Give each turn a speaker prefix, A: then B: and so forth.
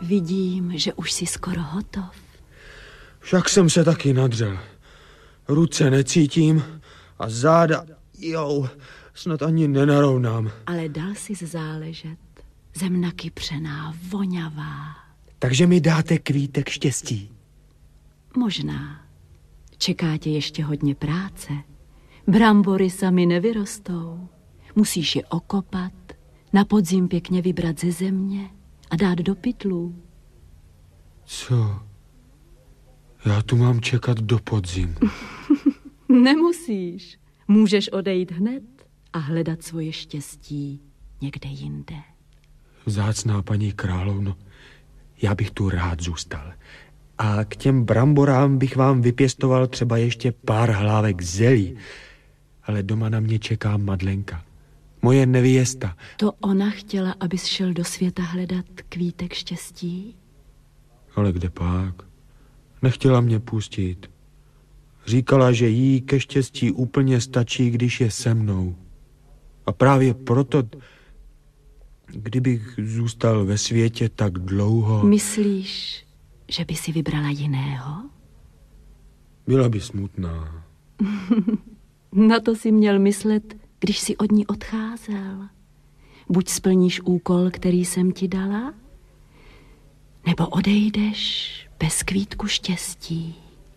A: Vidím, že už jsi skoro hotov.
B: Však jsem se taky nadřel. Ruce necítím a záda, snad ani nenarovnám.
A: Ale dal jsi záležet. Zemna kypřená, voňavá.
B: Takže mi dáte kvítek štěstí?
A: Možná. Čeká tě ještě hodně práce. Brambory sami nevyrostou. Musíš je okopat, na podzim pěkně vybrat ze země a dát do pytlů.
B: Co? Já tu mám čekat do podzimu.
A: Nemusíš. Můžeš odejít hned a hledat svoje štěstí někde jinde.
B: Vzácná paní královno, já bych tu rád zůstal. A k těm bramborám bych vám vypěstoval třeba ještě pár hlávek zelí. Ale doma na mě čeká Madlenka, moje nevěsta.
A: To ona chtěla, abys šel do světa hledat kvítek štěstí?
B: Ale kde pak? Nechtěla mě pustit. Říkala, že jí ke štěstí úplně stačí, když je se mnou. A právě proto, kdybych zůstal ve světě tak dlouho...
A: Myslíš, že by si vybrala jiného?
B: Byla by smutná.
A: Na to si měl myslet, když si od ní odcházel. Buď splníš úkol, který jsem ti dala, nebo odejdeš bez kvítku štěstí.